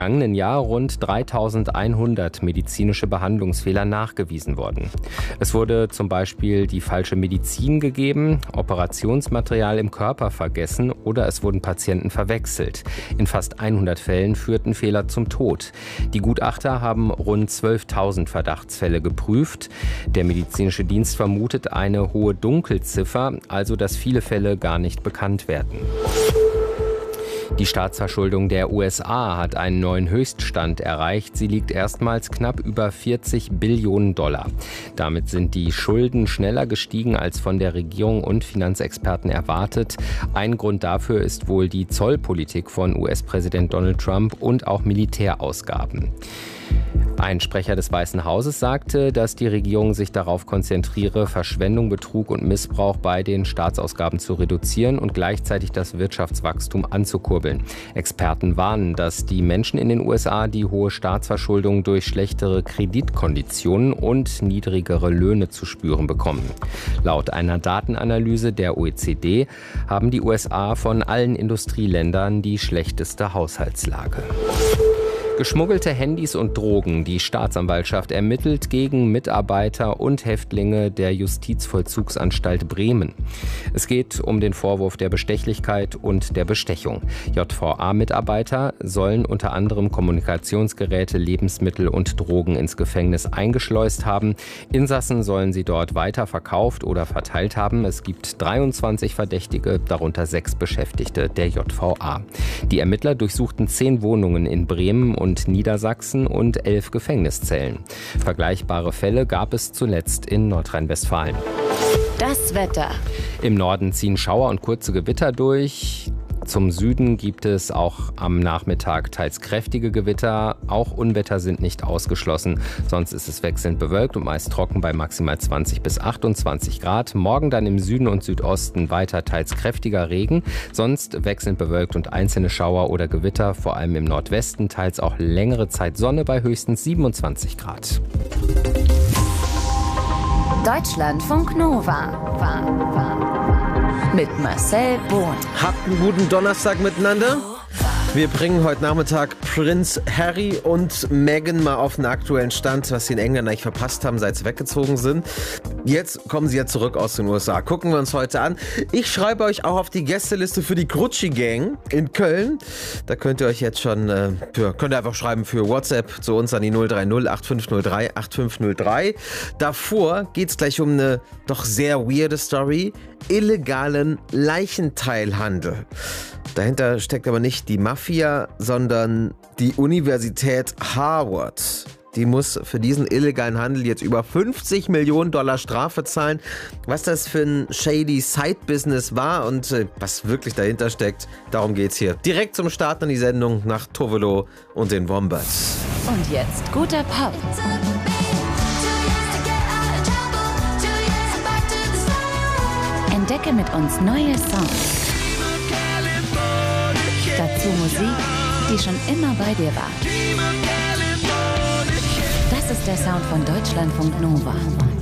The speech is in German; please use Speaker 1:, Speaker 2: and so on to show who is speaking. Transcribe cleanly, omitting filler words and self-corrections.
Speaker 1: vergangenen Jahr rund 3.100 medizinische Behandlungsfehler nachgewiesen worden. Es wurde zum Beispiel die falsche Medizin gegeben, Operationsmaterial im Körper vergessen oder es wurden Patienten verwechselt. In fast 100 Fällen führten Fehler zum Tod. Die Gutachter haben rund 12.000 Verdachtsfälle geprüft. Der medizinische Dienst vermutet eine hohe Dunkelziffer, also dass viele Fälle gar nicht bekannt werden. Die Staatsverschuldung der USA hat einen neuen Höchststand erreicht. Sie liegt erstmals knapp über 40 Billionen $. Damit sind die Schulden schneller gestiegen als von der Regierung und Finanzexperten erwartet. Ein Grund dafür ist wohl die Zollpolitik von US-Präsident Donald Trump und auch Militärausgaben. Ein Sprecher des Weißen Hauses sagte, dass die Regierung sich darauf konzentriere, Verschwendung, Betrug und Missbrauch bei den Staatsausgaben zu reduzieren und gleichzeitig das Wirtschaftswachstum anzukurbeln. Experten warnen, dass die Menschen in den USA die hohe Staatsverschuldung durch schlechtere Kreditkonditionen und niedrigere Löhne zu spüren bekommen. Laut einer Datenanalyse der OECD haben die USA von allen Industrieländern die schlechteste Haushaltslage. Geschmuggelte Handys und Drogen. Die Staatsanwaltschaft ermittelt gegen Mitarbeiter und Häftlinge der Justizvollzugsanstalt Bremen. Es geht um den Vorwurf der Bestechlichkeit und der Bestechung. JVA-Mitarbeiter sollen unter anderem Kommunikationsgeräte, Lebensmittel und Drogen ins Gefängnis eingeschleust haben. Insassen sollen sie dort weiterverkauft oder verteilt haben. Es gibt 23 Verdächtige, darunter 6 Beschäftigte der JVA. Die Ermittler durchsuchten 10 Wohnungen in Bremen und Niedersachsen und 11 Gefängniszellen. Vergleichbare Fälle gab es zuletzt in Nordrhein-Westfalen.
Speaker 2: Das Wetter.
Speaker 1: Im Norden ziehen Schauer und kurze Gewitter durch. Zum Süden gibt es auch am Nachmittag teils kräftige Gewitter. Auch Unwetter sind nicht ausgeschlossen. Sonst ist es wechselnd bewölkt und meist trocken bei maximal 20 bis 28 Grad. Morgen dann im Süden und Südosten weiter teils kräftiger Regen. Sonst wechselnd bewölkt und einzelne Schauer oder Gewitter, vor allem im Nordwesten. Teils auch längere Zeit Sonne bei höchstens 27 Grad.
Speaker 2: Deutschlandfunk Nova. Mit Marcel Bohn.
Speaker 3: Habt einen guten Donnerstag miteinander. Wir bringen heute Nachmittag Prinz Harry und Meghan mal auf den aktuellen Stand, was sie in England eigentlich verpasst haben, seit sie weggezogen sind. Jetzt kommen sie ja zurück aus den USA. Gucken wir uns heute an. Ich schreibe euch auch auf die Gästeliste für die Grutschi Gang in Köln. Da könnt ihr euch jetzt schon, könnt ihr einfach schreiben für WhatsApp zu uns an die 030 8503 8503. Davor geht's gleich um eine doch sehr weirde Story. Illegalen Leichenteilhandel. Dahinter steckt aber nicht die Mafia, sondern die Universität Harvard. Die muss für diesen illegalen Handel jetzt über 50 Millionen $ Strafe zahlen. Was das für ein shady Side-Business war und was wirklich dahinter steckt, darum geht's hier. Direkt zum Start in die Sendung nach Tovolo und den Wombats.
Speaker 2: Und jetzt guter Pop. Entdecke mit uns neue Songs. Dazu Musik, die schon immer bei dir war. Das ist der Sound von Deutschlandfunk Nova.